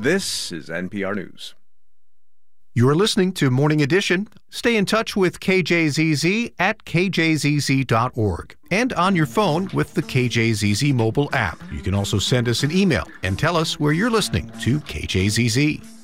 This is NPR News. You are listening to Morning Edition. Stay in touch with KJZZ at kjzz.org and on your phone with the KJZZ mobile app. You can also send us an email and tell us where you're listening to KJZZ.